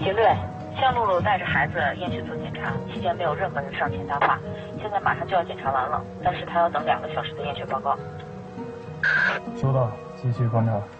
齐瑞，向露露带着孩子验血做检查，期间没有任何人上前搭话。现在马上就要检查完了，但是他要等2个小时的验血报告。 收到，继续观察。